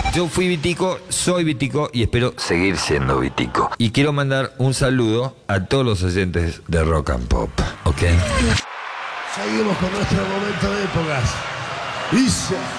Yo fui Vitico, soy Vitico y espero seguir siendo Vitico. Y quiero mandar un saludo a todos los oyentes de Rock and Pop, ¿ok? Seguimos con nuestro momento de épocas. Dice...